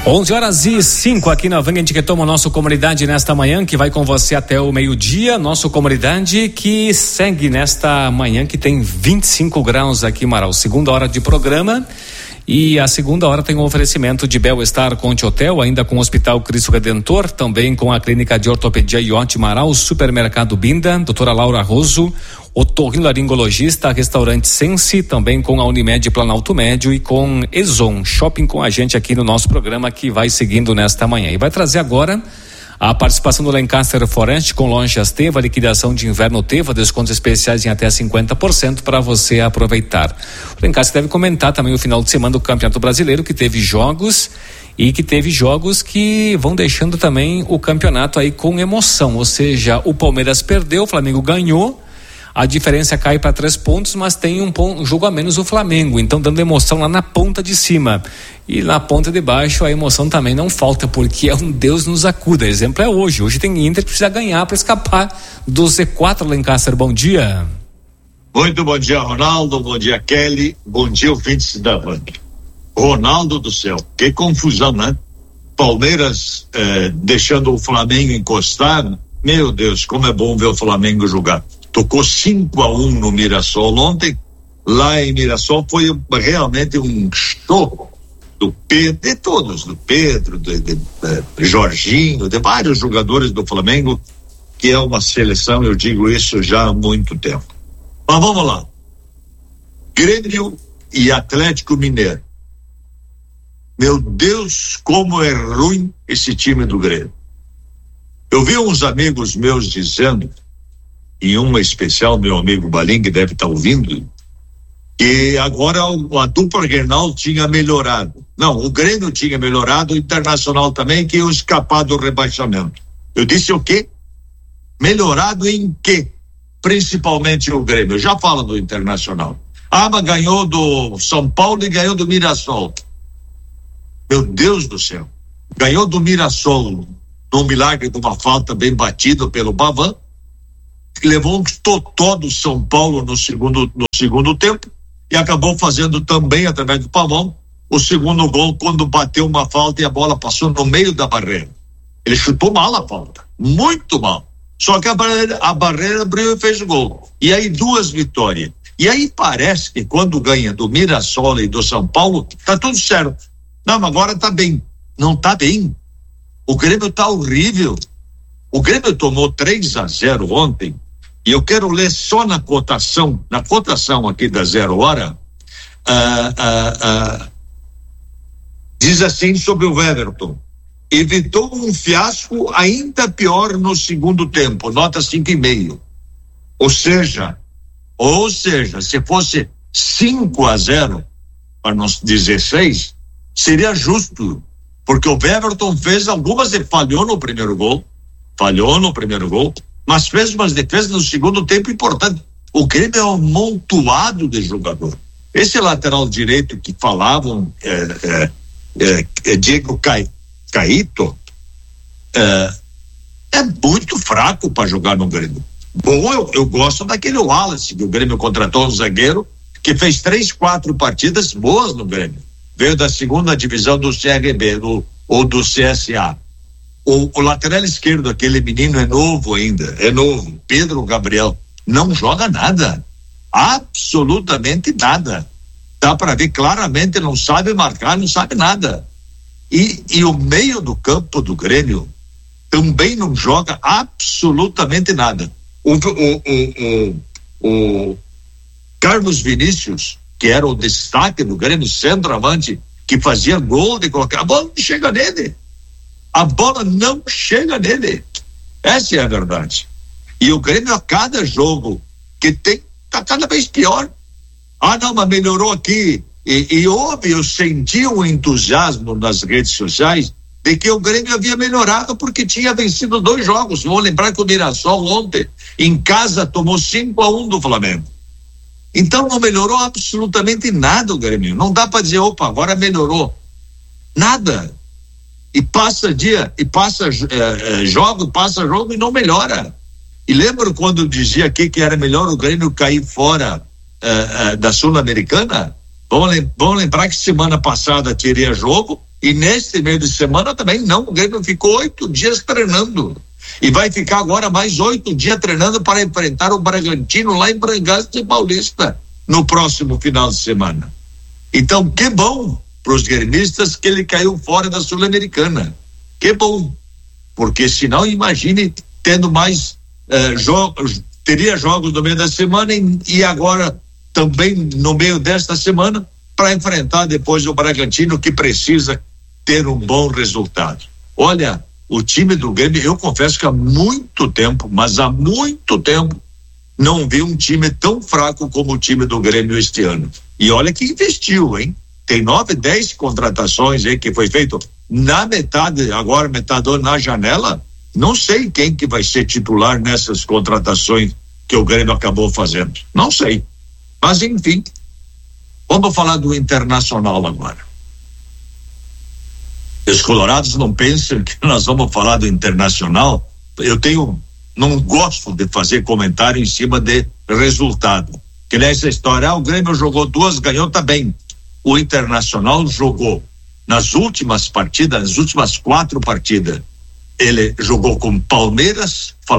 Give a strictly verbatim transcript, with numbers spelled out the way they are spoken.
onze horas e cinco aqui na Vanga, a gente retoma o nosso Comunidade nesta manhã, que vai com você até o meio-dia. Nosso Comunidade que segue nesta manhã, que tem vinte e cinco graus aqui, Marau. Segunda hora de programa. E a segunda hora tem um oferecimento de Bel-Estar Conte Hotel, ainda com o Hospital Cristo Redentor, também com a Clínica de Ortopedia Iote Marau, Supermercado Binda, doutora Laura Roso, otorrinolaringologista, Restaurante Sense, também com a Unimed Planalto Médio e com Exon Shopping com a gente aqui no nosso programa, que vai seguindo nesta manhã. E vai trazer agora a participação do Lancaster Forest com lojas Teva, liquidação de inverno Teva, descontos especiais em até cinquenta por cento para você aproveitar. O Lancaster deve comentar também o final de semana do Campeonato Brasileiro, que teve jogos e que teve jogos que vão deixando também o campeonato aí com emoção, ou seja, o Palmeiras perdeu, o Flamengo ganhou, a diferença cai para três pontos, mas tem um, um jogo a menos o Flamengo, então dando emoção lá na ponta de cima. E na ponta de baixo a emoção também não falta, porque é um Deus nos acuda. Exemplo é hoje. Hoje tem Inter que precisa ganhar para escapar do Z quatro. Lancaster, bom dia. Muito bom dia, Ronaldo. Bom dia, Kelly. Bom dia, ouvintes da Vanga. Ronaldo do céu, que confusão, né? Palmeiras eh, deixando o Flamengo encostar. Meu Deus, como é bom ver o Flamengo jogar. Tocou cinco a um no Mirassol ontem. Lá em Mirassol foi realmente um show do Pedro, de todos, do Pedro, de, de, de Jorginho, de vários jogadores do Flamengo, que é uma seleção, eu digo isso já há muito tempo. Mas vamos lá. Grêmio e Atlético Mineiro. Meu Deus, como é ruim esse time do Grêmio. Eu vi uns amigos meus dizendo, em uma especial, meu amigo Balim, que deve estar ouvindo, que agora a dupla Grenal tinha melhorado. Não, o Grêmio tinha melhorado, o Internacional também, que ia escapar do rebaixamento. Eu disse o quê? Melhorado em quê? Principalmente o Grêmio. Eu já falo do Internacional. Ah, mas ganhou do São Paulo e ganhou do Mirassol. Meu Deus do céu. Ganhou do Mirassol num milagre de uma falta bem batida pelo Bavan, que levou um totó do São Paulo no segundo, no segundo tempo e acabou fazendo também, através do Pavão, o segundo gol quando bateu uma falta e a bola passou no meio da barreira. Ele chutou mal a falta, muito mal. Só que a barreira, a barreira abriu e fez o gol. E aí duas vitórias. E aí parece que quando ganha do Mirassol e do São Paulo, tá tudo certo. Não, mas agora tá bem. Não tá bem. O Grêmio tá horrível. O Grêmio tomou três a zero ontem, e eu quero ler só na cotação, na cotação aqui da Zero Hora, ah, ah, ah, diz assim sobre o Everton: evitou um fiasco ainda pior no segundo tempo, nota cinco e meio. Ou seja, ou seja, se fosse cinco a zero, para não dizer seis, seria justo, porque o Everton fez algumas e falhou no primeiro gol, falhou no primeiro gol, mas fez umas defesas no segundo tempo importante. O Grêmio é um montoado de jogador. Esse lateral direito que falavam, é, é, é, é Diego Ca, Caíto, é, é muito fraco para jogar no Grêmio. Bom, eu, eu gosto daquele Wallace, que o Grêmio contratou, um zagueiro, que fez três, quatro partidas boas no Grêmio. Veio da segunda divisão do C R B, do, ou do C S A. O, o lateral esquerdo, aquele menino é novo ainda, é novo, Pedro Gabriel, não joga nada, absolutamente nada. Dá para ver claramente, não sabe marcar, não sabe nada. E, e o meio do campo do Grêmio também não joga absolutamente nada. O, o, o, o, o Carlos Vinícius, que era o destaque do Grêmio, centroavante, que fazia gol de qualquer, a bola não chega nele. A bola não chega nele. Essa é a verdade. E o Grêmio, a cada jogo que tem, tá cada vez pior. Ah, não, mas melhorou aqui. E, e houve, eu senti um entusiasmo nas redes sociais de que o Grêmio havia melhorado porque tinha vencido dois jogos. Vou lembrar que o Mirassol ontem, em casa, tomou cinco a um do Flamengo. Então não melhorou absolutamente nada o Grêmio. Não dá para dizer, opa, agora melhorou. Nada. E passa dia, e passa é, é, jogo, passa jogo e não melhora. E lembro quando eu dizia aqui que era melhor o Grêmio cair fora é, é, da Sul-Americana? Vamos, vamos lembrar que semana passada teria jogo E nesse meio de semana também não, o Grêmio ficou oito dias treinando. E vai ficar agora mais oito dias treinando para enfrentar o Bragantino lá em Bragança Paulista no próximo final de semana. Então, que bom para os gremistas que ele caiu fora da Sul-Americana. Que bom. Porque senão, imagine tendo mais eh, jogos, teria jogos no meio da semana e, e agora também no meio desta semana para enfrentar depois o Bragantino, que precisa ter um bom resultado. Olha, o time do Grêmio, eu confesso que há muito tempo, mas há muito tempo, não vi um time tão fraco como o time do Grêmio este ano. E olha que investiu, hein? Tem nove, dez contratações aí que foi feito na metade, agora metade na janela. Não sei quem que vai ser titular nessas contratações que o Grêmio acabou fazendo. Não sei. Mas enfim, vamos falar do Internacional agora. Os colorados não pensam que nós vamos falar do Internacional. Eu tenho, não gosto de fazer comentário em cima de resultado. Que nessa história, ah, o Grêmio jogou duas, ganhou, tá bem. O Internacional jogou nas últimas partidas, nas últimas quatro partidas, ele jogou com Palmeiras,